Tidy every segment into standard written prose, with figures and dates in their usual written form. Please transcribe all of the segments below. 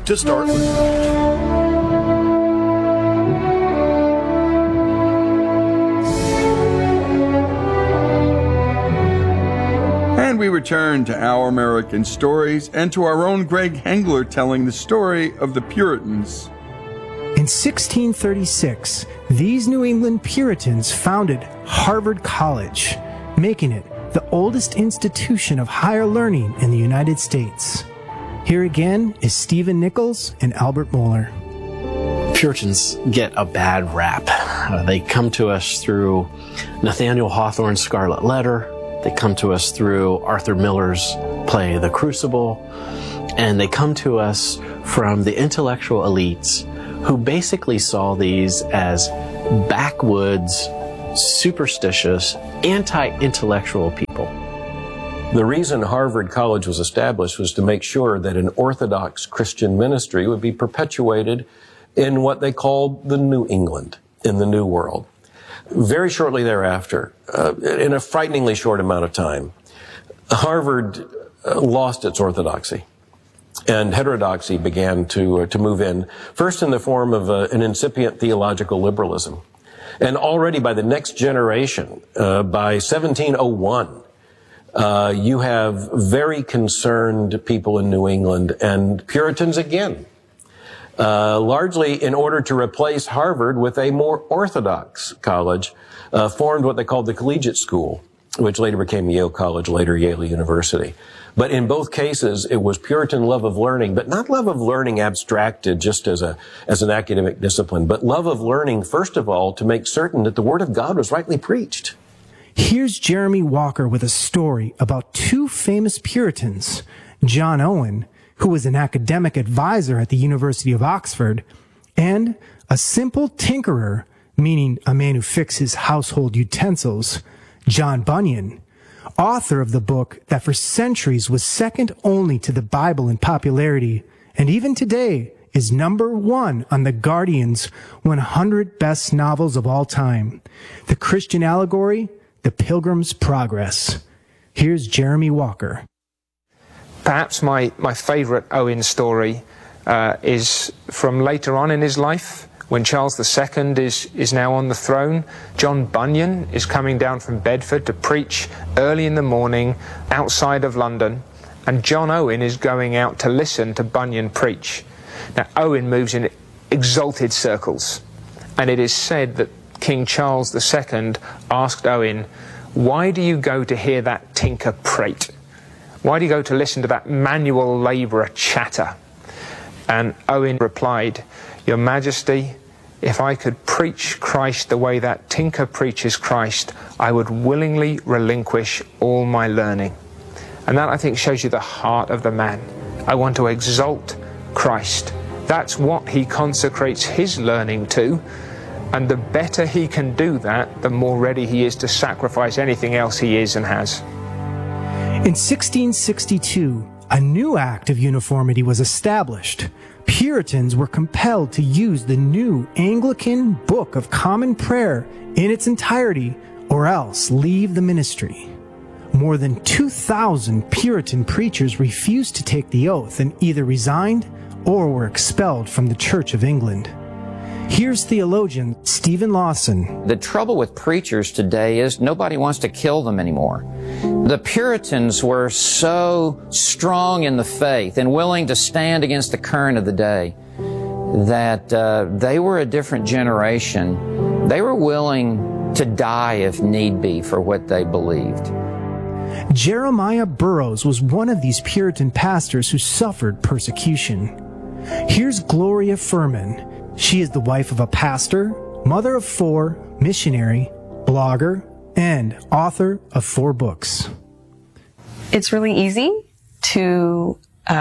to start with. And we return to Our American Stories and to our own Greg Hengler telling the story of the Puritans. In 1636, these New England Puritans founded Harvard College, making it the oldest institution of higher learning in the United States. Here again is Stephen Nichols and Albert Mohler. Puritans get a bad rap. They come to us through Nathaniel Hawthorne's Scarlet Letter. They come to us through Arthur Miller's play The Crucible. And they come to us from the intellectual elites who basically saw these as backwoods, superstitious, anti-intellectual people. The reason Harvard College was established was to make sure that an orthodox Christian ministry would be perpetuated in what they called the New England, in the New World. Very shortly thereafter, in a frighteningly short amount of time, Harvard lost its orthodoxy, and heterodoxy began to move in, first in the form of an incipient theological liberalism. And already by the next generation, by 1701, you have very concerned people in New England and Puritans again, largely in order to replace Harvard with a more orthodox college, formed what they called the Collegiate School, which later became Yale College, later Yale University. But in both cases, it was Puritan love of learning, but not love of learning abstracted just as an academic discipline, but love of learning, first of all, to make certain that the Word of God was rightly preached. Here's Jeremy Walker with a story about two famous Puritans, John Owen, who was an academic advisor at the University of Oxford, and a simple tinkerer, meaning a man who fixes household utensils, John Bunyan, author of the book that for centuries was second only to the Bible in popularity, and even today is #1 on The Guardian's 100 best novels of all time, The Christian Allegory, The Pilgrim's Progress. Here's Jeremy Walker. Perhaps my favorite Owen story is from later on in his life, when Charles II is now on the throne. John Bunyan is coming down from Bedford to preach early in the morning outside of London, and John Owen is going out to listen to Bunyan preach. Now, Owen moves in exalted circles, and it is said that King Charles II asked Owen, "Why do you go to hear that tinker prate? Why do you go to listen to that manual labourer chatter?" And Owen replied, "Your Majesty, if I could preach Christ the way that tinker preaches Christ, I would willingly relinquish all my learning." And that, I think, shows you the heart of the man. I want to exalt Christ. That's what he consecrates his learning to. And the better he can do that, the more ready he is to sacrifice anything else he is and has. In 1662, a new Act of Uniformity was established. Puritans were compelled to use the new Anglican Book of Common Prayer in its entirety, or else leave the ministry. More than 2,000 Puritan preachers refused to take the oath and either resigned or were expelled from the Church of England. Here's theologian Stephen Lawson. The trouble with preachers today is nobody wants to kill them anymore. The Puritans were so strong in the faith and willing to stand against the current of the day that they were a different generation. They were willing to die if need be for what they believed. Jeremiah Burroughs was one of these Puritan pastors who suffered persecution. Here's Gloria Furman. She is the wife of a pastor, mother of 4, missionary, blogger, and author of 4 books. It's really easy to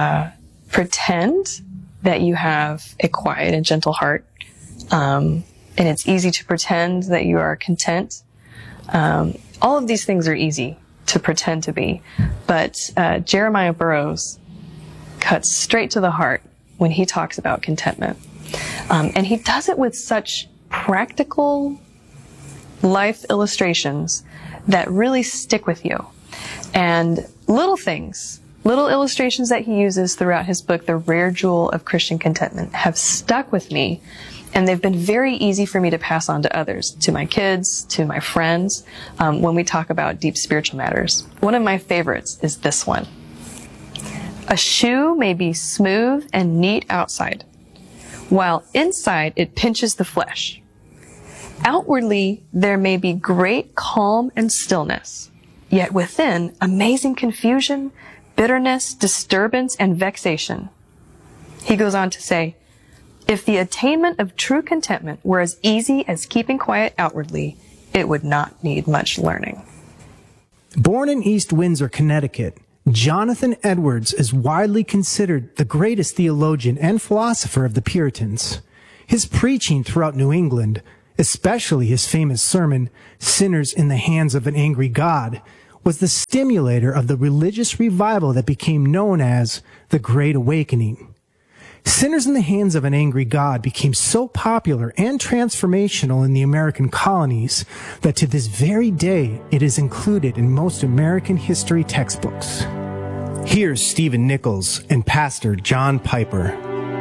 pretend that you have a quiet and gentle heart, and it's easy to pretend that you are content. All of these things are easy to pretend to be, but Jeremiah Burroughs cuts straight to the heart when he talks about contentment. And he does it with such practical life illustrations that really stick with you. And little things Little illustrations that he uses throughout his book, The Rare Jewel of Christian Contentment, have stuck with me, and they've been very easy for me to pass on to others, to my kids, to my friends, when we talk about deep spiritual matters. One of my favorites is this one. A shoe may be smooth and neat outside, while inside it pinches the flesh. Outwardly, there may be great calm and stillness, yet within, amazing confusion, bitterness, disturbance, and vexation. He goes on to say, if the attainment of true contentment were as easy as keeping quiet outwardly, it would not need much learning. Born in East Windsor, Connecticut, Jonathan Edwards is widely considered the greatest theologian and philosopher of the Puritans. His preaching throughout New England, especially his famous sermon, Sinners in the Hands of an Angry God, was the stimulator of the religious revival that became known as the Great Awakening. Sinners in the Hands of an Angry God became so popular and transformational in the American colonies that to this very day it is included in most American history textbooks. Here's Stephen Nichols and Pastor John Piper.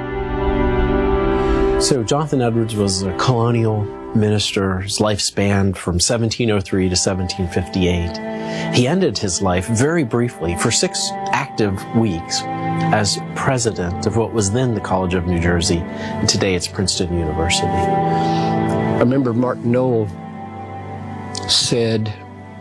So Jonathan Edwards was a colonial minister. His life spanned from 1703 to 1758. He ended his life very briefly for 6 active weeks as president of what was then the College of New Jersey, and today it's Princeton University. I remember Mark Noll said,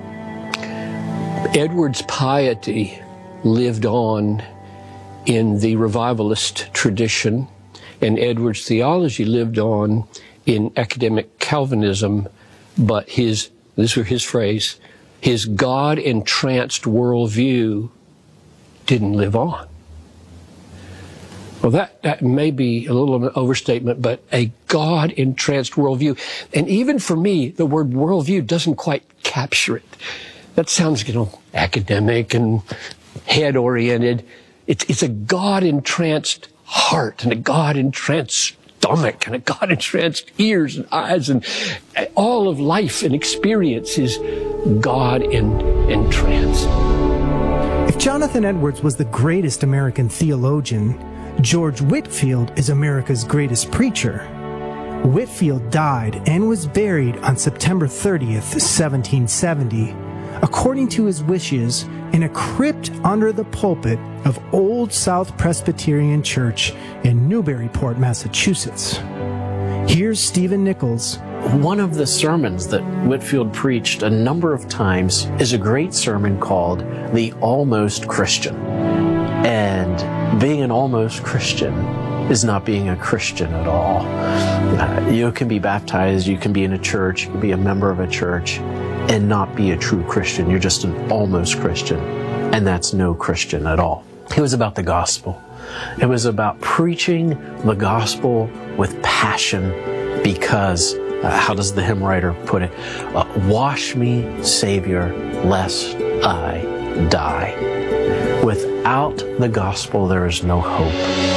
Edwards' piety lived on in the revivalist tradition, and Edwards' theology lived on in academic Calvinism, but this was his phrase, his God-entranced worldview didn't live on. Well, that may be a little of an overstatement, but a God-entranced worldview. And even for me, the word worldview doesn't quite capture it. That sounds, academic and head-oriented. It's a God-entranced heart and a God-entranced stomach and a God-entranced ears and eyes, and all of life and experience is God-entranced. If Jonathan Edwards was the greatest American theologian, George Whitefield is America's greatest preacher. Whitefield died and was buried on September 30th, 1770, according to his wishes, in a crypt under the pulpit of Old South Presbyterian Church in Newburyport, Massachusetts. Here's Stephen Nichols. One of the sermons that Whitefield preached a number of times is a great sermon called The Almost Christian. And being an almost Christian is not being a Christian at all. You can be baptized, you can be in a church, you can be a member of a church, and not be a true Christian. You're just an almost Christian, and that's no Christian at all. It was about the gospel. It was about preaching the gospel with passion because, how does the hymn writer put it? Wash me, Savior, lest I die. Without the gospel, there is no hope.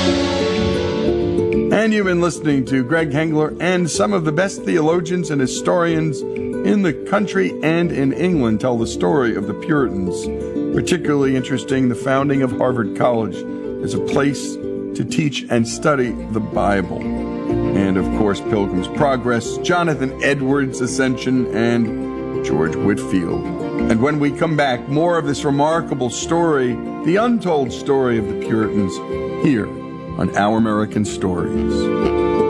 And you've been listening to Greg Hengler and some of the best theologians and historians in the country and in England tell the story of the Puritans. Particularly interesting, the founding of Harvard College as a place to teach and study the Bible. And of course, Pilgrim's Progress, Jonathan Edwards' ascension, and George Whitefield. And when we come back, more of this remarkable story, the untold story of the Puritans, here on Our American Stories.